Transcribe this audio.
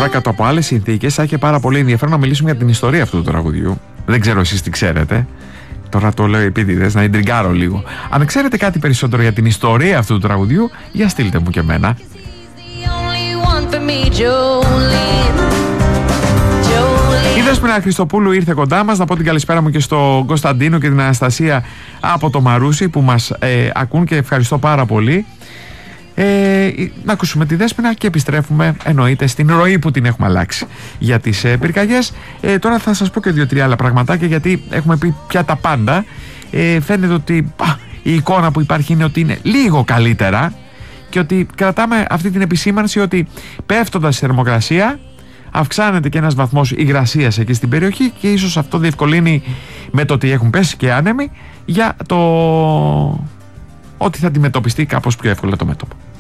Τώρα κάτω από άλλες συνθήκες θα είχε πάρα πολύ ενδιαφέρον να μιλήσουμε για την ιστορία αυτού του τραγουδιού. Δεν ξέρω εσείς τι ξέρετε. Τώρα το λέω επίτηδες να ιντριγκάρω λίγο. Αν ξέρετε κάτι περισσότερο για την ιστορία αυτού του τραγουδιού, για στείλτε μου και εμένα. Η Δέσποινα Χριστοπούλου ήρθε κοντά μας. Να πω την καλησπέρα μου και στον Κωνσταντίνο και την Αναστασία από το Μαρούσι που μας ακούν και ευχαριστώ πάρα πολύ. Να ακούσουμε τη Δέσποινα και επιστρέφουμε εννοείται στην ροή που την έχουμε αλλάξει για τις πυρκαγιές. Τώρα θα σας πω και 2-3 άλλα πραγματάκια, γιατί έχουμε πει πια τα πάντα. Φαίνεται ότι η εικόνα που υπάρχει είναι ότι είναι λίγο καλύτερα και ότι κρατάμε αυτή την επισήμανση ότι πέφτοντας η θερμοκρασία αυξάνεται και ένας βαθμός υγρασίας εκεί στην περιοχή και ίσως αυτό διευκολύνει με το ότι έχουν πέσει και άνεμοι για το ότι θα αντιμετωπιστεί κάπως πιο εύκολα το μέτωπο.